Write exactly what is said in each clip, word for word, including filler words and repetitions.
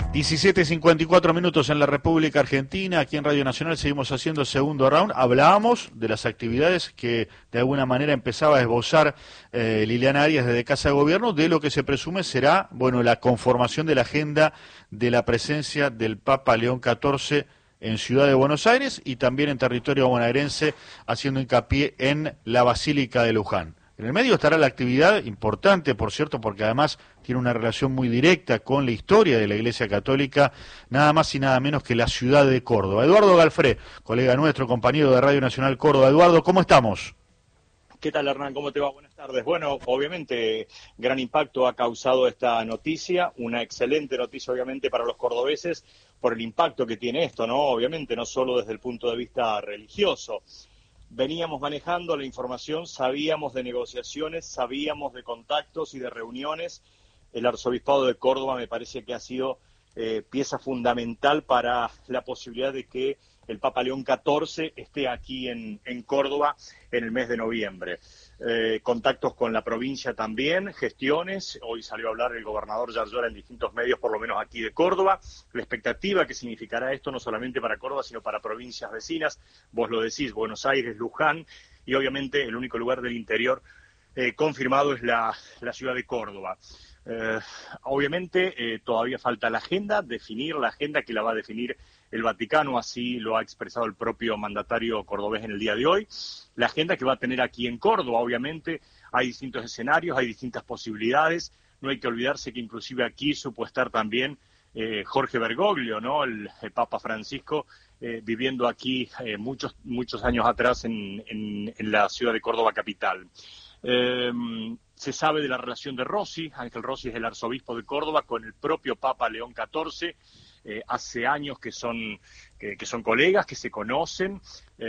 diecisiete cincuenta y cuatro minutos en la República Argentina. Aquí en Radio Nacional seguimos haciendo el segundo round. Hablábamos de las actividades que de alguna manera empezaba a esbozar eh, Liliana Arias desde Casa de Gobierno, de lo que se presume será, bueno, la conformación de la agenda de la presencia del Papa León catorce en Ciudad de Buenos Aires y también en territorio bonaerense, haciendo hincapié en la Basílica de Luján. En el medio estará la actividad, importante por cierto, porque además tiene una relación muy directa con la historia de la Iglesia Católica, nada más y nada menos que la ciudad de Córdoba. Eduardo Galfré, colega nuestro, compañero de Radio Nacional Córdoba. Eduardo, ¿cómo estamos? ¿Qué tal, Hernán? ¿Cómo te va? Buenas tardes. Bueno, obviamente, gran impacto ha causado esta noticia, una excelente noticia, obviamente, para los cordobeses, por el impacto que tiene esto, ¿no? Obviamente, no solo desde el punto de vista religioso. Veníamos manejando la información, sabíamos de negociaciones, sabíamos de contactos y de reuniones. El Arzobispado de Córdoba me parece que ha sido eh, pieza fundamental para la posibilidad de que el Papa León catorce esté aquí en, en Córdoba en el mes de noviembre. Eh, contactos con la provincia también, gestiones. Hoy salió a hablar el gobernador Yarlora en distintos medios, por lo menos aquí de Córdoba. La expectativa que significará esto no solamente para Córdoba, sino para provincias vecinas. Vos lo decís, Buenos Aires, Luján, y obviamente el único lugar del interior eh, confirmado es la, la ciudad de Córdoba. Eh, obviamente eh, todavía falta la agenda, definir la agenda que la va a definir el Vaticano, así lo ha expresado el propio mandatario cordobés en el día de hoy. La agenda que va a tener aquí en Córdoba, obviamente, hay distintos escenarios, hay distintas posibilidades. No hay que olvidarse que inclusive aquí supo estar también eh, Jorge Bergoglio, ¿no? El, el Papa Francisco, eh, viviendo aquí eh, muchos muchos años atrás en, en, en la ciudad de Córdoba capital. Eh, se sabe de la relación de Rossi, Ángel Rossi es el arzobispo de Córdoba, con el propio Papa León catorce. Eh, hace años que son que, que son colegas, que se conocen.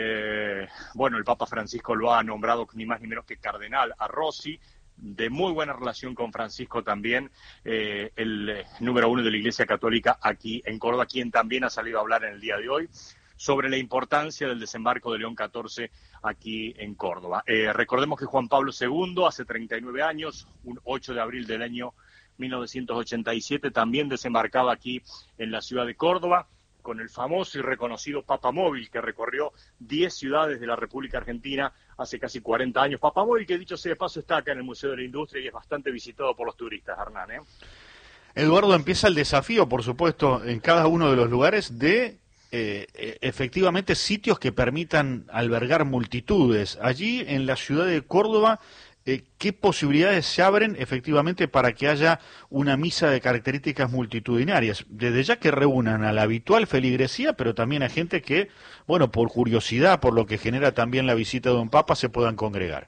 Eh, bueno, el Papa Francisco lo ha nombrado ni más ni menos que cardenal a Rossi, de muy buena relación con Francisco también, eh, el eh, número uno de la Iglesia Católica aquí en Córdoba, quien también ha salido a hablar en el día de hoy sobre la importancia del desembarco de León catorce aquí en Córdoba. Eh, recordemos que Juan Pablo segundo, hace treinta y nueve años, un ocho de abril del año mil novecientos ochenta y siete, también desembarcaba aquí en la ciudad de Córdoba, con el famoso y reconocido Papamóvil, que recorrió diez ciudades de la República Argentina hace casi cuarenta años. Papamóvil, que dicho sea de paso, está acá en el Museo de la Industria y es bastante visitado por los turistas, Hernán, ¿eh? Eduardo, empieza el desafío, por supuesto, en cada uno de los lugares de eh, efectivamente sitios que permitan albergar multitudes. Allí, en la ciudad de Córdoba, Eh, ¿qué posibilidades se abren efectivamente para que haya una misa de características multitudinarias? Desde ya que reúnan a la habitual feligresía, pero también a gente que, bueno, por curiosidad, por lo que genera también la visita de un papa, se puedan congregar.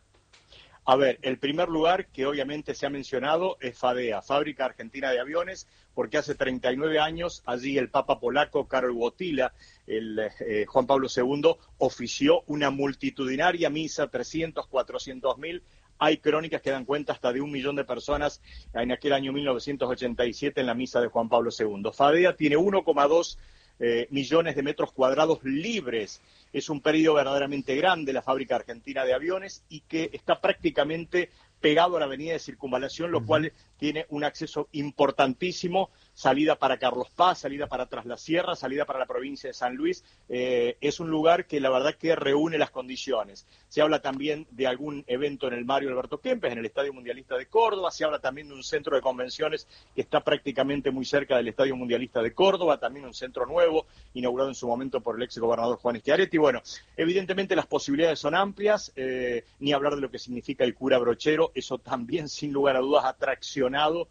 A ver, el primer lugar que obviamente se ha mencionado es FADEA, Fábrica Argentina de Aviones, porque hace treinta y nueve años allí el Papa polaco Karol Wojtyła, el eh, Juan Pablo segundo, ofició una multitudinaria misa, trescientos, cuatrocientos mil. Hay crónicas que dan cuenta hasta de un millón de personas en aquel año mil novecientos ochenta y siete en la misa de Juan Pablo segundo. FADEA tiene uno coma dos eh, millones de metros cuadrados libres. Es un predio verdaderamente grande, la Fábrica Argentina de Aviones, y que está prácticamente pegado a la avenida de Circunvalación, lo uh-huh. cual tiene un acceso importantísimo, salida para Carlos Paz, salida para Tras la Sierra, salida para la provincia de San Luis. Eh, es un lugar que la verdad que reúne las condiciones. Se habla también de algún evento en el Mario Alberto Kempes, en el Estadio Mundialista de Córdoba. Se habla también de un centro de convenciones que está prácticamente muy cerca del Estadio Mundialista de Córdoba, también un centro nuevo, inaugurado en su momento por el ex gobernador Juan Schiaretti. Bueno, evidentemente las posibilidades son amplias, eh, ni hablar de lo que significa el cura brochero. Eso también, sin lugar a dudas, ha traccionado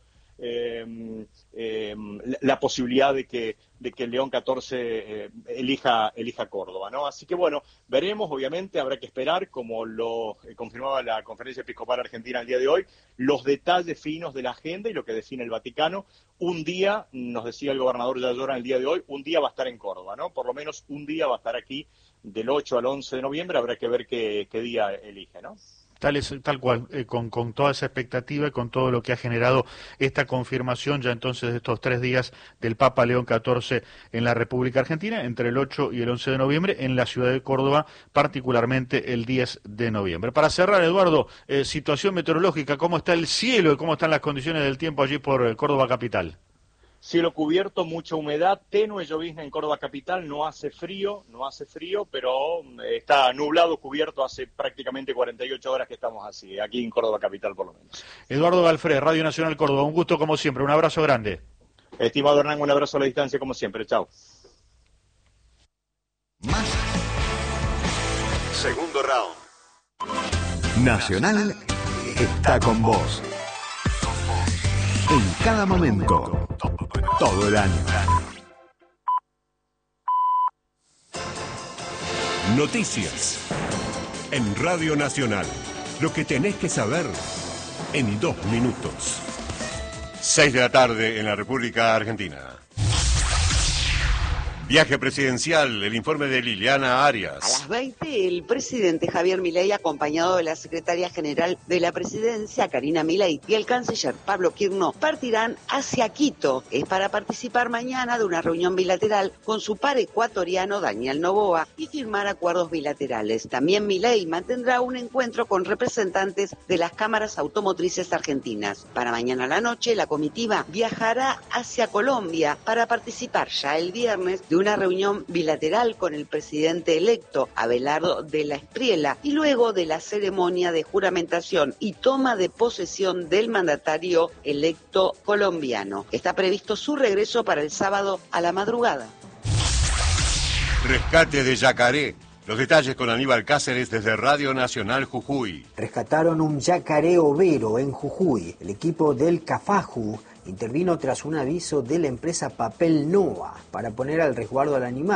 eh, eh, la, la posibilidad de que, de que el León catorce eh, elija, elija Córdoba, ¿no? Así que, bueno, veremos, obviamente, habrá que esperar, como lo eh, confirmaba la Conferencia Episcopal Argentina el día de hoy, los detalles finos de la agenda y lo que define el Vaticano. Un día, nos decía el gobernador Yarlora el día de hoy, un día va a estar en Córdoba, ¿no? Por lo menos un día va a estar aquí del ocho al once de noviembre, habrá que ver qué, qué día elige, ¿no? Tal, es, tal cual, eh, con, con toda esa expectativa y con todo lo que ha generado esta confirmación ya entonces de estos tres días del Papa León catorce en la República Argentina, entre el ocho y el once de noviembre, en la ciudad de Córdoba, particularmente el diez de noviembre. Para cerrar, Eduardo, eh, situación meteorológica, ¿cómo está el cielo y cómo están las condiciones del tiempo allí por eh, Córdoba capital? cielo cubierto, mucha humedad, tenue llovizna en Córdoba capital, no hace frío, no hace frío, pero está nublado, cubierto, hace prácticamente cuarenta y ocho horas que estamos así, aquí en Córdoba capital por lo menos. Eduardo Galfré, Radio Nacional Córdoba, un gusto como siempre, un abrazo grande. Estimado Hernán, un abrazo a la distancia como siempre, chao. Más. Segundo round. Nacional está con vos. En cada momento. Todo el año. Noticias. En Radio Nacional. Lo que tenés que saber en dos minutos. Seis de la tarde en la República Argentina. Viaje presidencial, el informe de Liliana Arias. A las veinte, el presidente Javier Milei, acompañado de la secretaria general de la presidencia, Karina Milei, y el canciller Pablo Quirno, partirán hacia Quito. Es para participar mañana de una reunión bilateral con su par ecuatoriano, Daniel Noboa, y firmar acuerdos bilaterales. También Milei mantendrá un encuentro con representantes de las cámaras automotrices argentinas. Para mañana a la noche, la comitiva viajará hacia Colombia para participar ya el viernes de una reunión bilateral con el presidente electo, Abelardo de la Espriella, y luego de la ceremonia de juramentación y toma de posesión del mandatario electo colombiano. Está previsto su regreso para el sábado a la madrugada. Rescate de yacaré. Los detalles con Aníbal Cáceres desde Radio Nacional Jujuy. Rescataron un yacaré overo en Jujuy. El equipo del Cafaju intervino tras un aviso de la empresa Papel Nova para poner al resguardo al animal.